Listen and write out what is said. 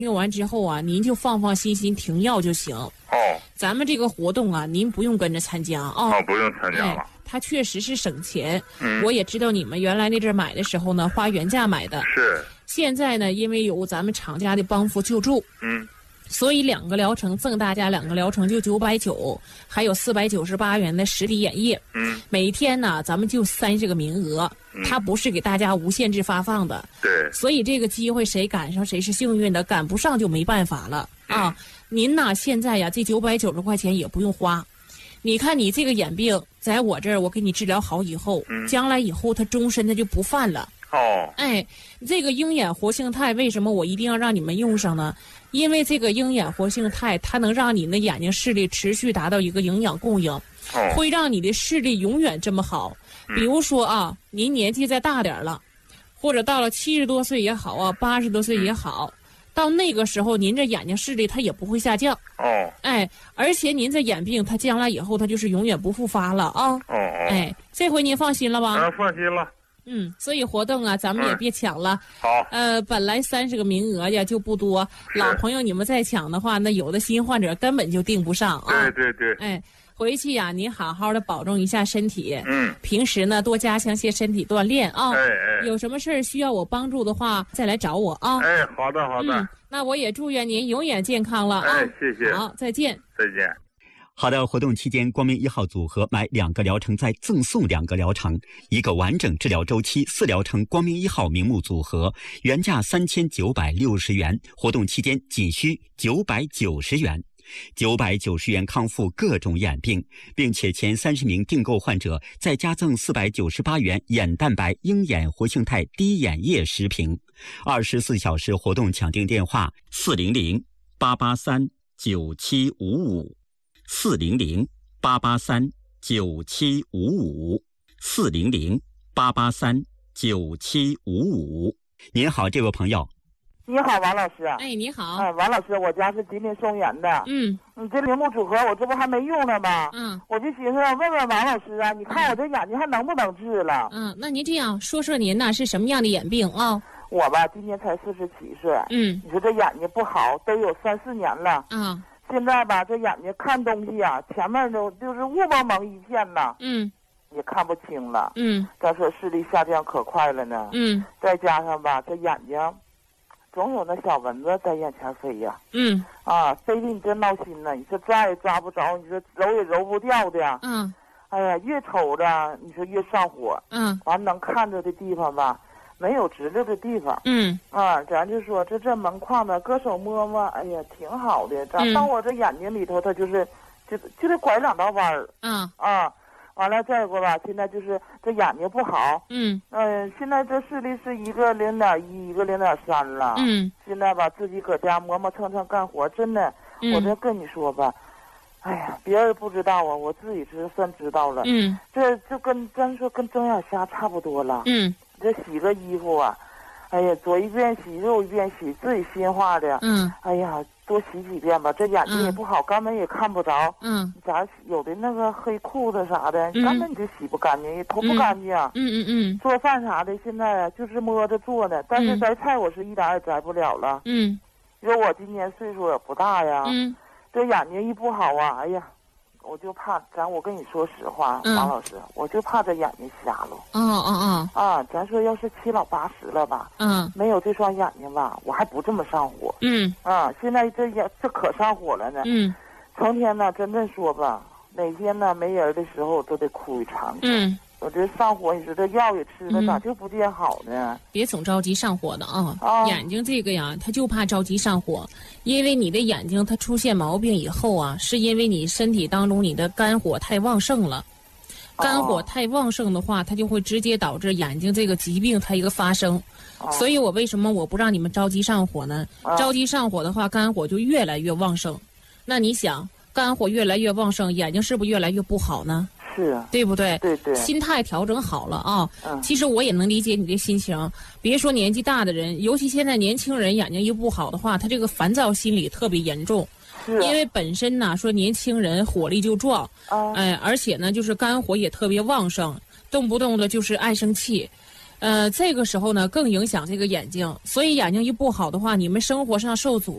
用完之后啊，您就放放心心停药就行。咱们这个活动啊，您不用跟着参加啊。 不用参加了。 它确实是省钱。我也知道你们原来那阵买的时候呢，花原价买的。 是。 现在呢，因为有咱们厂家的帮扶救助。所以2个疗程赠大家2个疗程就990，还有498元的实体眼液。每天呢，咱们就30个名额，它不是给大家无限制发放的。 对。 所以这个机会谁赶上谁是幸运的，赶不上就没办法了啊！您呢，现在呀，这990块钱也不用花。你看你这个眼病，在我这儿我给你治疗好以后，将来以后它终身它就不犯了。这个鹰眼活性肽为什么我一定要让你们用上呢？因为这个鹰眼活性肽，它能让你的眼睛视力持续达到一个营养供应，会让你的视力永远这么好。比如说啊，您年纪再大点了，或者到了70多岁也好啊，80多岁也好，到那个时候您这眼睛视力它也不会下降。而且您这眼病它将来以后它就是永远不复发了啊。这回您放心了吧？ 放心了。 所以活动啊，咱们也别抢了。 好。 本来30个名额呀就不多，老朋友你们再抢的话，那有的新患者根本就订不上啊。 对。 回去呀，您好好的保重一下身体。平时呢多加强些身体锻炼啊。有什么事儿需要我帮助的话，再来找我啊。 好的。 那我也祝愿您永远健康了啊。 谢谢。 好，再见。 再见。 好的，活动期间，光明1号组合买2个疗程再赠送2个疗程，1个完整治疗周期4疗程光明1号明目组合，原价3960元，活动期间仅需990元。990元康复各种眼病，并且前30名订购患者再加赠498元眼蛋白鹰眼活性肽滴眼液10瓶。24小时活动抢订电话400-883-9755，400-883-9755。您好，这位朋友。 你好，王老师。 你好。 王老师，我家是吉林松原的。你这明目组合我这不还没用呢吗？我就寻思问问王老师啊，你看我这眼睛还能不能治了？ 那您这样说说您呢是什么样的眼病啊？ 我吧今年才47岁。你说这眼睛不好都有3、4年了。现在吧这眼睛看东西啊，前面都就是雾蒙蒙一片呐。也看不清了。再说视力下降可快了呢。再加上吧这眼睛总有那小蚊子在眼前飞呀。飞的你真闹心呢，你说抓也抓不着，你说揉也揉不掉的。哎呀，越瞅着你说越上火。完能看着的地方吧没有直着的地方。咱就说这门框子搁手摸摸，哎呀挺好的。到我这眼睛里头它就得拐2道弯儿。完了再一个吧，现在就是这眼睛不好。现在这视力是一个0.1，一个0.3了。现在吧自己搁家磨磨蹭蹭干活，真的，我这跟你说吧，哎呀，别人不知道啊，我自己算知道了。这就跟咱说跟睁眼瞎差不多了。这洗个衣服啊，哎呀，左一遍洗右一遍洗，自己心话的。哎呀，多洗几遍吧，这眼睛也不好，根本也看不着。咋有的那个黑裤子啥的，根本就洗不干净，也脱不干净。做饭啥的现在啊就是摸着做的，但是摘菜我是一点也摘不了了。因为我今年岁数也不大呀。这眼睛一不好啊，哎呀，我就怕我跟你说实话，王老师，我就怕这眼睛瞎了。咱说要是7老80了吧，没有这双眼睛吧，我还不这么上火。现在这可上火了呢。成天呢，真正说吧，哪天呢没人的时候都得哭一场。我这上火，你说这药也吃了，咋就不见好呢？ 别总着急上火的啊！眼睛这个呀，它就怕着急上火，因为你的眼睛它出现毛病以后啊，是因为你身体当中你的肝火太旺盛了。肝火太旺盛的话，它就会直接导致眼睛这个疾病它一个发生。所以我为什么我不让你们着急上火呢？着急上火的话，肝火就越来越旺盛。那你想，肝火越来越旺盛，眼睛是不是越来越不好呢？ 是啊， 对不对？ 对。 心态调整好了啊。其实我也能理解你的心情。别说年纪大的人，尤其现在年轻人眼睛一不好的话，他这个烦躁心理特别严重。因为本身呢，说年轻人火力就壮，而且呢，就是肝火也特别旺盛，动不动的就是爱生气。这个时候呢，更影响这个眼睛。所以眼睛一不好的话，你们生活上受阻